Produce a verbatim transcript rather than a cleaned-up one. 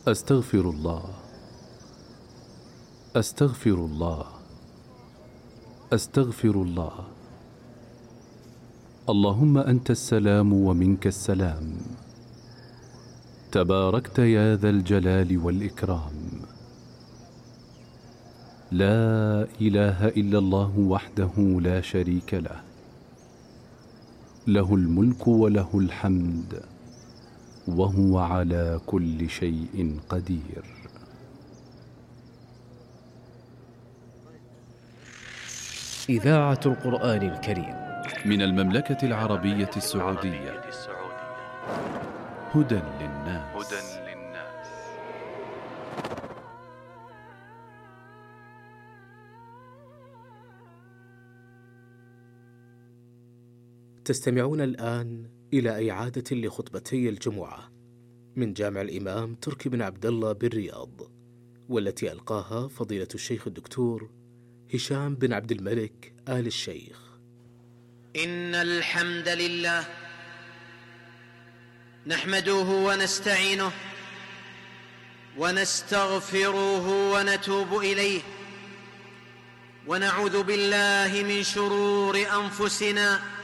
أستغفر الله أستغفر الله أستغفر الله. اللهم أنت السلام ومنك السلام، تباركت يا ذا الجلال والإكرام. لا إله إلا الله وحده لا شريك له، له الملك وله الحمد وهو على كل شيء قدير. إذاعة القرآن الكريم من المملكة العربية السعودية. هدى للناس. تستمعون الآن إلى إعادة لخطبتي الجمعة من جامع الإمام تركي بن عبد الله بالرياض، والتي ألقاها فضيلة الشيخ الدكتور هشام بن عبد الملك آل الشيخ. إن الحمد لله نحمده ونستعينه ونستغفره ونتوب إليه، ونعوذ بالله من شرور أنفسنا